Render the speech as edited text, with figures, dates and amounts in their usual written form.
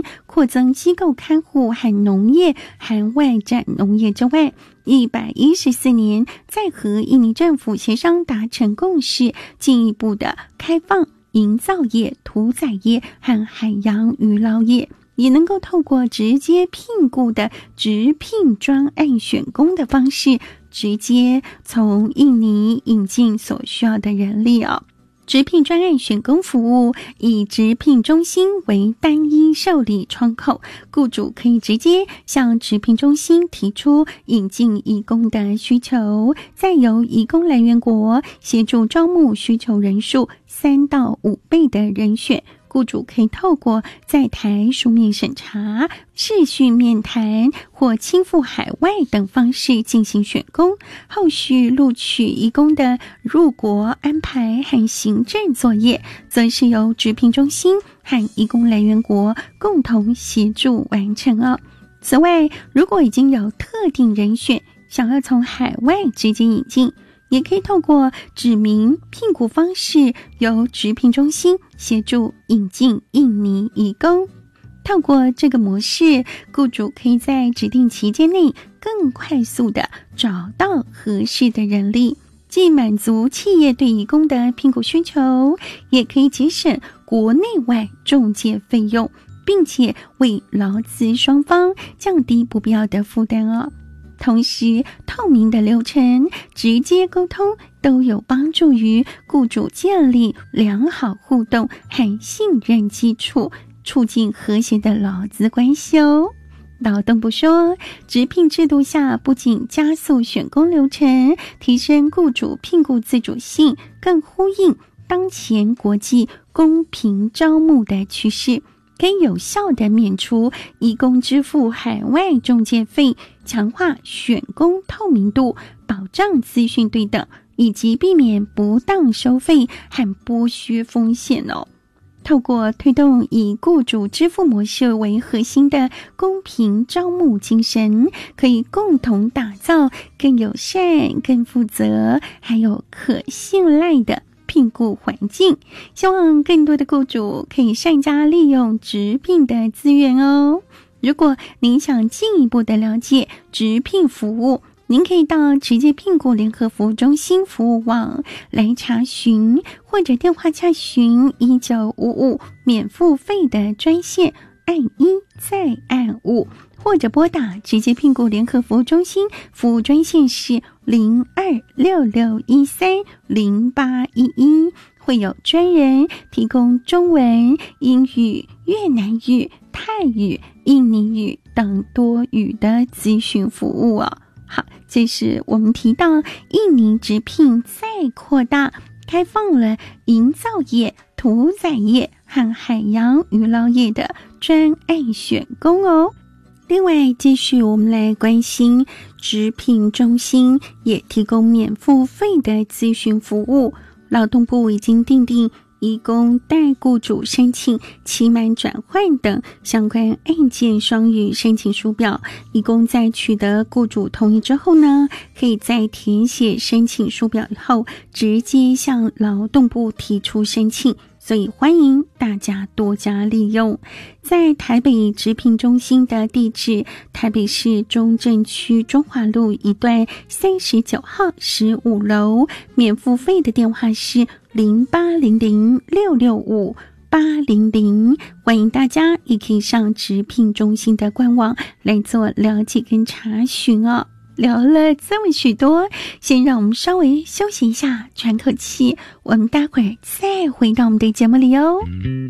扩增机构看护和农业和外展农业之外，114年再和印尼政府协商达成共识，进一步的开放营造业、屠宰业和海洋渔捞业，也能够透过直接聘雇的直聘专案选工的方式，直接从印尼引进所需要的人力哦。直聘专案选工服务以直聘中心为单一受理窗口，雇主可以直接向直聘中心提出引进移工的需求，再由移工来源国协助招募需求人数3到5倍的人选。雇主可以透过在台书面审查、视讯面谈或亲赴海外等方式进行选工，后续录取移工的入国安排和行政作业，则是由直聘中心和移工来源国共同协助完成哦。此外，如果已经有特定人选想要从海外直接引进，也可以透过指名聘雇方式，由直聘中心协助引进印尼移工。透过这个模式，雇主可以在指定期间内更快速地找到合适的人力，既满足企业对移工的聘雇需求，也可以节省国内外中介费用，并且为劳资双方降低不必要的负担哦。同时，透明的流程、直接沟通都有帮助于雇主建立良好互动和信任基础，促进和谐的劳资关系哦。劳动部说，直聘制度下不仅加速选工流程，提升雇主聘雇自主性，更呼应当前国际公平招募的趋势，可以有效地免除移工支付海外中介费，强化选工透明度，保障资讯对等，以及避免不当收费和剥削风险哦。透过推动以雇主支付模式为核心的公平招募精神，可以共同打造更友善、更负责还有可信赖的聘雇环境，希望更多的雇主可以善加利用直聘的资源哦。如果您想进一步的了解直聘服务，您可以到直接聘雇联合服务中心服务网来查询，或者电话洽询1955免付费的专线，按1再按5，或者拨打直接聘雇联合服务中心服务专线是0266130811，会有专人提供中文、英语、越南语、泰语、印尼语等多语的咨询服务哦。好，这是我们提到印尼直聘再扩大开放了营造业、屠宰业和海洋渔捞业的专案选工哦。另外，继续我们来关心直聘中心也提供免付费的咨询服务。劳动部已经订定移工代雇主申请期满转换等相关案件双语申请书表，移工在取得雇主同意之后呢，可以在填写申请书表以后，直接向劳动部提出申请，所以欢迎大家多加利用。在台北直聘中心的地址，台北市中正区中华路一段39号15楼，免付费的电话是0800665800，欢迎大家也可以上直聘中心的官网来做了解跟查询哦。聊了这么许多，先让我们稍微休息一下，喘口气，我们待会儿再回到我们的节目里哦。